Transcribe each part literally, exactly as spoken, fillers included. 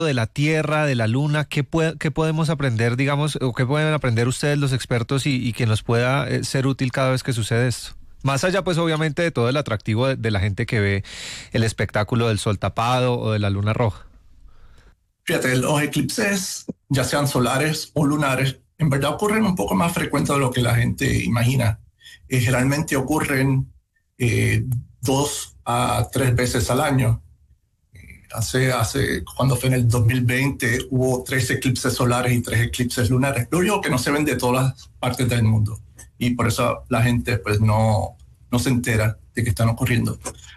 de la Tierra, de la Luna, ¿qué, puede, qué podemos aprender, digamos, o qué pueden aprender ustedes los expertos y, y que nos pueda eh, ser útil cada vez que sucede esto? Más allá, pues, obviamente, de todo el atractivo de, de la gente que ve el espectáculo del sol tapado o de la luna roja. Fíjate, los eclipses, ya sean solares o lunares, en verdad ocurren un poco más frecuentes de lo que la gente imagina. Eh, generalmente ocurren eh, dos a tres veces al año. Eh, hace, hace, cuando fue en el dos mil veinte, hubo tres eclipses solares y tres eclipses lunares. Lo único que no se ven de todas las partes del mundo. Y por eso la gente pues no, no se entera de que están ocurriendo.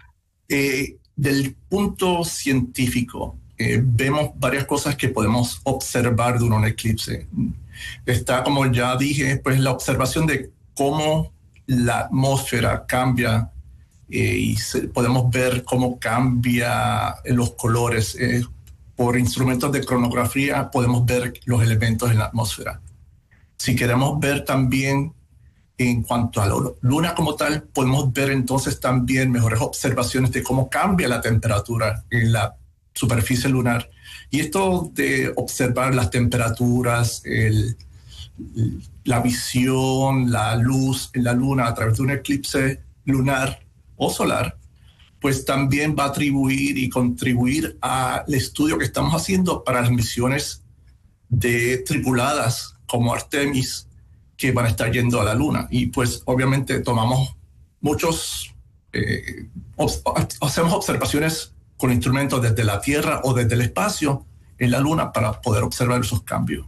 Eh, del punto científico, eh, vemos varias cosas que podemos observar durante un eclipse. Está, como ya dije, pues la observación de cómo la atmósfera cambia eh, y se, podemos ver cómo cambia los colores. Eh, por instrumentos de cronografía podemos ver los elementos en la atmósfera. Si queremos ver también en cuanto a la luna como tal, podemos ver entonces también mejores observaciones de cómo cambia la temperatura en la superficie lunar. Y esto de observar las temperaturas, el, la visión, la luz en la luna a través de un eclipse lunar o solar, pues también va a atribuir y contribuir al estudio que estamos haciendo para las misiones de tripuladas como Artemis, que van a estar yendo a la luna. Y pues obviamente tomamos muchos, eh, ob- hacemos observaciones con instrumentos desde la Tierra o desde el espacio en la luna para poder observar esos cambios.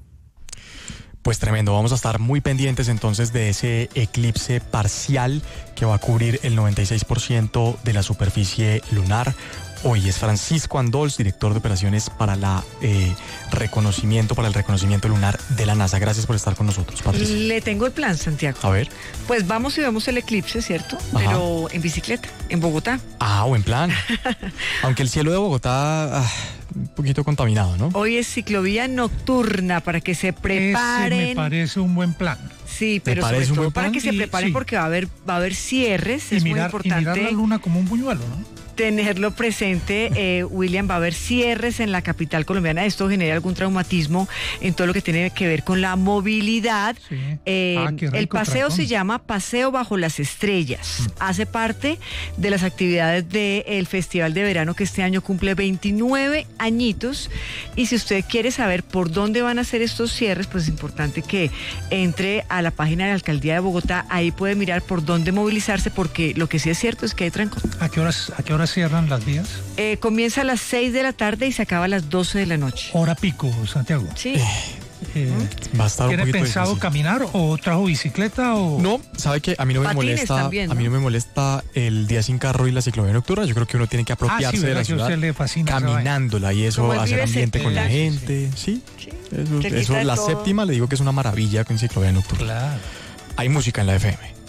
Pues tremendo, vamos a estar muy pendientes entonces de ese eclipse parcial que va a cubrir el noventa y seis por ciento de la superficie lunar. Hoy es Francisco Andols, director de operaciones para la eh, reconocimiento, para el reconocimiento lunar de la NASA. Gracias por estar con nosotros, Patricia. Le tengo el plan, Santiago. A ver. Pues vamos y vemos el eclipse, ¿cierto? Ajá. Pero en bicicleta, en Bogotá. Ah, buen plan. Aunque el cielo de Bogotá, ah, un poquito contaminado, ¿no? Hoy es ciclovía nocturna para que se preparen. Ese me parece un buen plan. Sí, pero sobre parece un todo buen para plan? que se Y- preparen sí. porque va a haber, va a haber cierres. Y Es muy mirar, y importante mirar la luna como un buñuelo, ¿no? tenerlo presente, eh, William. Va a haber cierres en la capital colombiana. Esto genera algún traumatismo en todo lo que tiene que ver con la movilidad. Sí. Eh, Ah, qué rico, el paseo trancón. se llama Paseo Bajo las Estrellas. Mm. Hace parte de las actividades del Festival de Verano, que este año cumple veintinueve añitos. Y si usted quiere saber por dónde van a hacer estos cierres, pues es importante que entre a la página de la Alcaldía de Bogotá. Ahí puede mirar por dónde movilizarse, porque lo que sí es cierto es que hay trancón. ¿A qué horas, a qué horas cierran las vías? Eh, comienza a las seis de la tarde y se acaba a las doce de la noche. Hora pico, Santiago. Sí. Eh, Va a estar un ¿Tiene poquito pensado difícil. caminar o trajo bicicleta o...? No, sabe que a mí no me Patines molesta, también, ¿no? a mí no me molesta el día sin carro y la ciclovía nocturna. Yo creo que uno tiene que Ah, apropiarse sí, de ¿verdad la que a usted ciudad le fascina esa vaina? caminándola y eso, Como el hacer Vive ambiente con la Cerquita. gente. Sí, Sí. eso, Cerquita eso de la todo. séptima le digo que es una maravilla con ciclovía nocturna. Claro. Hay música en la F M.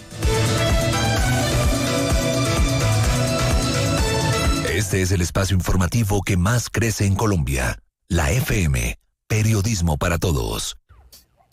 Este es el espacio informativo que más crece en Colombia. La F M, periodismo para todos.